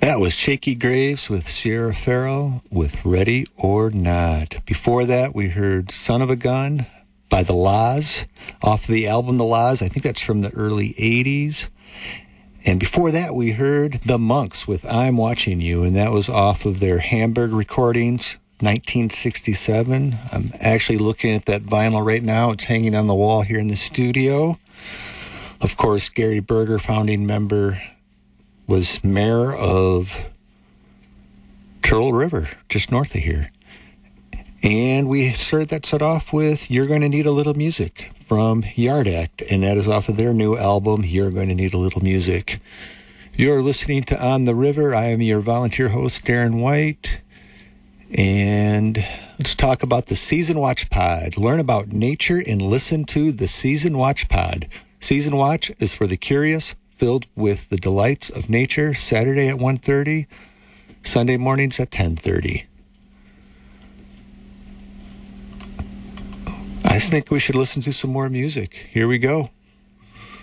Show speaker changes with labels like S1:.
S1: That was Shaky Graves with Sierra Farrell with Ready or Not. Before that, we heard Son of a Gun by The Laws off the album The Laws. I think that's from the early 80s. And before that, we heard The Monks with I'm Watching You, and that was off of their Hamburg recordings, 1967. I'm actually looking at that vinyl right now. It's hanging on the wall here in the studio. Of course, Gary Berger, founding member, was mayor of Turtle River, just north of here. And we started that set off with You're Going to Need a Little Music from Yard Act, and that is off of their new album, You're Going to Need a Little Music. You're listening to On the River. I am your volunteer host, Darren White, and let's talk about the Season Watch Pod. Learn about nature and listen to the Season Watch Pod. Season Watch is for the curious, filled with the delights of nature, Saturday at 1:30, Sunday mornings at 10:30. I think we should listen to some more music. Here we go.